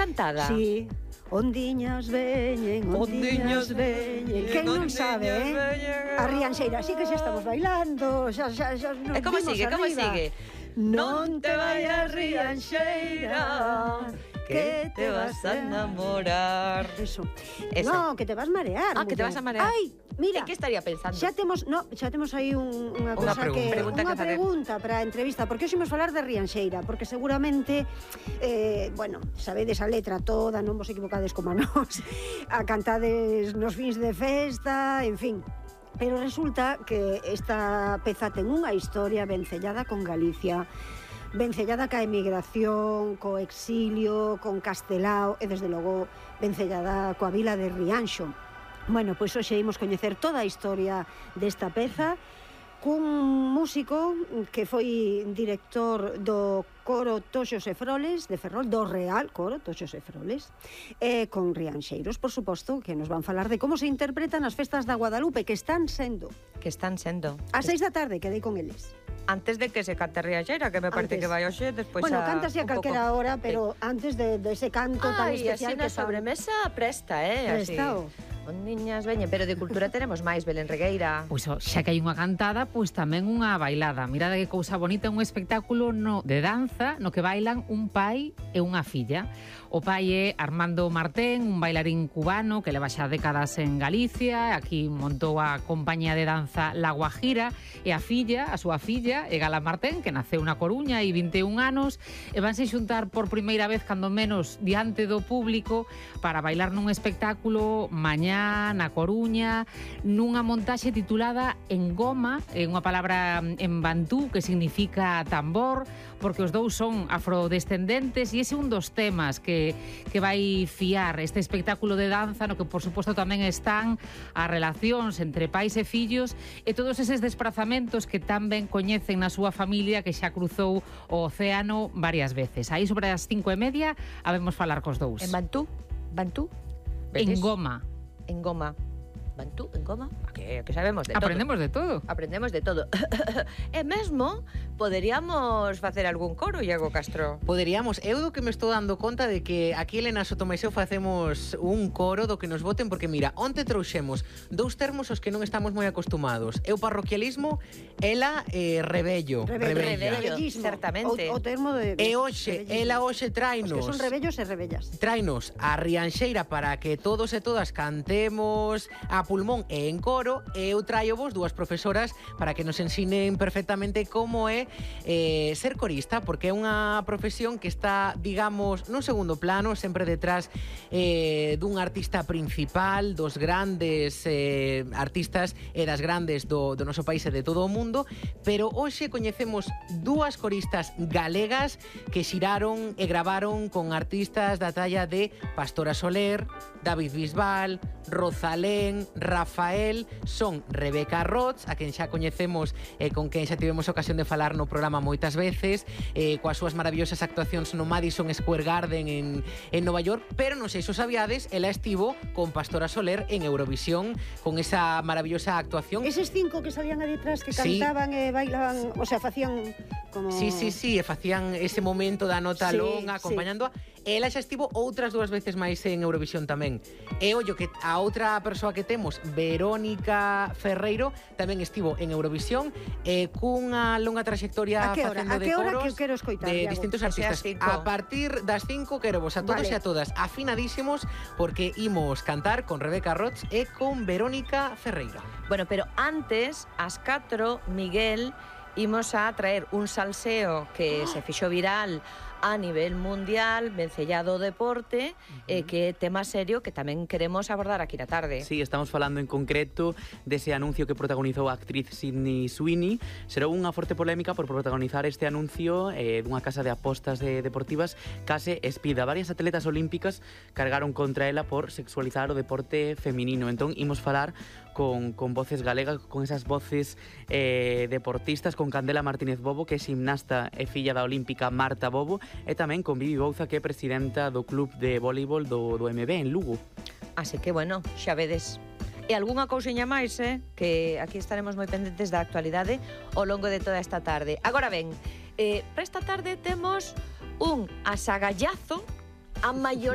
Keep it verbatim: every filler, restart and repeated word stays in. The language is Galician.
cantada? Sí. Ondiñas veñen, ondiñas veñen. Quen non sabe, eh? A Rianxeira, así que xa estamos bailando, xa, xa, xa nos E como vimos sigue, como arriba. sigue? Non te vayas, Rianxeira, que te vas a enamorar. Eso. Eso. No, que te vas marear. Ah, que te muller. vas a marear. Ai, mira. En que estaría pensando? Xa temos, no, xa temos aí un, unha cosa pregunta. que Pregunta unha que facer. pregunta para a entrevista, porque hoxe imos falar de Rianxeira, porque seguramente eh, bueno, sabedes a letra toda, non vos equivocades como a nós, a cantades nos fins de festa, en fin. Pero resulta que esta peza ten unha historia vencellada con Galicia, vencellada ca emigración, co exilio, con Castelao e, desde logo, vencellada coa vila de Rianxo. Bueno, pois hoxe imos coñecer toda a historia desta peza cun músico que foi director do coro Toxos e Froles de Ferrol, do Real Coro Toxos e Froles, e con rianxeiros, por suposto, que nos van falar de como se interpretan as festas da Guadalupe, que están sendo Que están sendo. ás seis da tarde, quedei con eles. Antes de que se cante Rianxeira, que me parece Antes. que vai hoxe, despois Bueno, a... cántase a un calquera pouco- hora, pero antes de, de ese canto tan Ai, especial así que na fan. sobremesa presta, eh? Presta, o. Así. Ondiñas veñen, pero de cultura tenemos máis, Belén Regueira. Pois oh, xa que hai unha cantada, pois tamén unha bailada. Mirada que cousa bonita, un espectáculo no, de danza no que bailan un pai e unha filla. O pai é Armando Martén, un bailarín cubano que leva xa décadas en Galicia, aquí montou a compañía de danza La Guajira, e a filla, a súa filla, é Gala Martén, que naceu na Coruña e vinte e un anos, e vanse xuntar por primeira vez, cando menos, diante do público, para bailar nun espectáculo mañá na Coruña, nunha montaxe titulada Engoma, é unha palabra en bantú que significa tambor, porque os dous son afrodescendentes, e ese é un dos temas que, que vai fiar este espectáculo de danza, no que por suposto tamén están as relacións entre pais e fillos, e todos eses desprazamentos que tan ben coñecen na súa familia, que xa cruzou o océano varias veces. Aí sobre as cinco e media habemos falar cos dous. En Bantú? Bantú? Engoma. En goma. Bantú, en goma, que, que sabemos de todo. Aprendemos de todo. Aprendemos de todo. E mesmo poderíamos facer algún coro, Iago Castro. Poderíamos, eu do que me estou dando conta de que aquí Elena Sotomaiseu facemos un coro do que nos voten, porque mira, onte trouxemos dous termos aos que non estamos moi acostumados. Eu parroquialismo, ela eh, rebello. Rebello, rebella. rebellismo. certamente. O, o termo de... E hoxe, rebellismo. ela hoxe Os trainos. que son rebellos e rebellas. Trainos a Rianxeira para que todos e todas cantemos a pulmón e en coro, e eu traio vos dúas profesoras para que nos ensinen perfectamente como é eh, ser corista, porque é unha profesión que está, digamos, nun segundo plano, sempre detrás eh, dun artista principal, dos grandes eh, artistas e das grandes do, do noso país e de todo o mundo, pero hoxe coñecemos dúas coristas galegas que xiraron e gravaron con artistas da talla de Pastora Soler, David Bisbal, Rosalén, Rafael, son Rebeca Rots, a quen xa coñecemos e eh, con quen xa tivemos ocasión de falar no programa moitas veces, eh, coas súas maravillosas actuacións no Madison Square Garden en, en Nova York, pero non sei se o sabiades, ela estivo con Pastora Soler en Eurovisión con esa maravillosa actuación. Eses cinco que salían aí detrás, que Sí. cantaban e bailaban, o sea, facían como... Sí, sí, sí, e facían ese momento da nota Sí, longa acompañándoa. Ela xa estivo outras dúas veces máis en Eurovisión tamén. E ollo que a outra persoa que temos, Verónica Ferreiro, tamén estivo en Eurovisión e cunha longa trayectoria A que hora? facendo A de que hora coros que eu quero escoitar, de Iago? distintos Que sea artistas. cinco. A partir das cinco quero vos a todos Vale. e a todas afinadísimos, porque imos cantar con Rebeca Rots e con Verónica Ferreira. Bueno, pero antes, ás catro, Miguel, imos a traer un salseo que se fixo viral a nivel mundial, vencellado o deporte, uh-huh. e que é tema serio que tamén queremos abordar aquí na tarde. Sí, estamos falando en concreto dese anuncio que protagonizou a actriz Sydney Sweeney. Será unha forte polémica por protagonizar este anuncio eh, dunha casa de apostas de deportivas case espida. Varias atletas olímpicas cargaron contra ela por sexualizar o deporte feminino. Entón, imos falar con, con voces galegas, con esas voces eh, deportistas, con Candela Martínez Bobo, que é gimnasta e filla da olímpica Marta Bobo, e tamén con Vivi Bouza, que é presidenta do club de voleibol do, do M B en Lugo. Así que, bueno, xa vedes. E algunha cousiña máis, eh? Que aquí estaremos moi pendentes da actualidade ao longo de toda esta tarde. Agora ben, eh, para esta tarde temos un asagallazo a maior